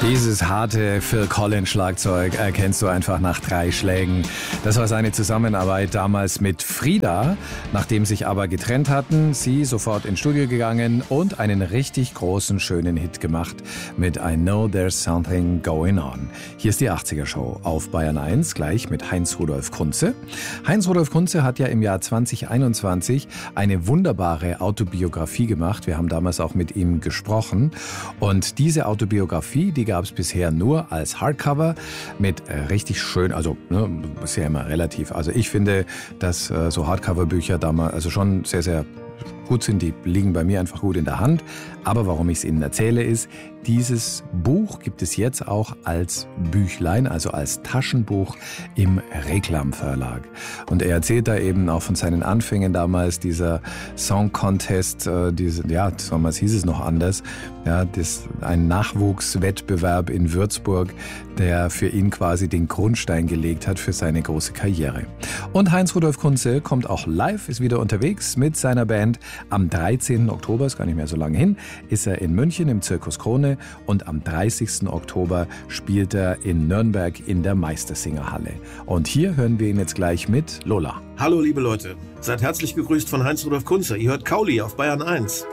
Dieses harte Phil Collins Schlagzeug erkennst du einfach nach 3 Schlägen. Das war seine Zusammenarbeit damals mit Frida, nachdem sich aber getrennt hatten. Sie sofort ins Studio gegangen und einen richtig großen, schönen Hit gemacht mit I Know There's Something Going On. Hier ist die 80er Show auf Bayern 1, gleich mit Heinz-Rudolf Kunze. Heinz-Rudolf Kunze hat ja im Jahr 2021 eine wunderbare Autobiografie gemacht. Wir haben damals auch mit ihm gesprochen. Und diese Autobiografie, die gab es bisher nur als Hardcover mit richtig schön, also ist ja immer relativ. Also ich finde, dass so Hardcover-Bücher damals also schon sehr, sehr gut sind. Die liegen bei mir einfach gut in der Hand. Aber warum ich es Ihnen erzähle, ist, dieses Buch gibt es jetzt auch als Büchlein, also als Taschenbuch im Reklam Verlag. Und er erzählt da eben auch von seinen Anfängen damals, dieser Song Contest, damals hieß es noch anders, ein Nachwuchswettbewerb in Würzburg, der für ihn quasi den Grundstein gelegt hat für seine große Karriere. Und Heinz-Rudolf Kunze kommt auch live, ist wieder unterwegs mit seiner Band. Am 13. Oktober, ist gar nicht mehr so lange hin, ist er in München im Zirkus Krone und am 30. Oktober spielt er in Nürnberg in der Meistersingerhalle. Und hier hören wir ihn jetzt gleich mit Lola. Hallo liebe Leute, seid herzlich gegrüßt von Heinz-Rudolf Kunze. Ihr hört Kauli auf Bayern 1.